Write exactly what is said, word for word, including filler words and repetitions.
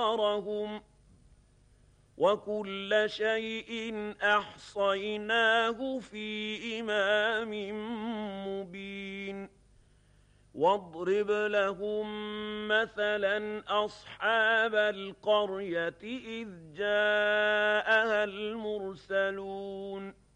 أَبْصَارَهُمْ وَكُلَّ شَيْءٍ أَحْصَيْنَاهُ فِي إِمَامٍ مُّبِينٍ وَاضْرِبْ لَهُم مَّثَلًا أَصْحَابَ الْقَرْيَةِ إِذْ جَاءَهَا الْمُرْسَلُونَ